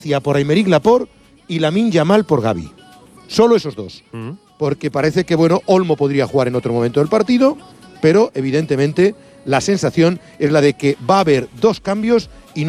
por Aymeric Laporte y Lamine Yamal por Gavi. Solo esos dos. Porque parece que, bueno, Olmo podría jugar en otro momento del partido, pero evidentemente la sensación es la de que va a haber dos cambios y no